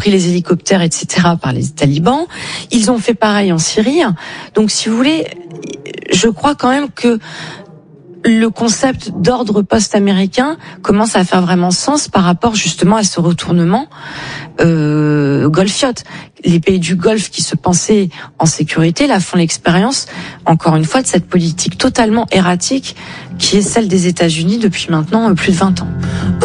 pris les hélicoptères, etc., par les talibans. Ils ont fait pareil en Syrie. Donc, si vous voulez, je crois quand même que le concept d'ordre post-américain commence à faire vraiment sens par rapport justement à ce retournement golfiote. Les pays du Golfe qui se pensaient en sécurité, là, font l'expérience, encore une fois, de cette politique totalement erratique qui est celle des États-Unis depuis maintenant plus de 20 ans.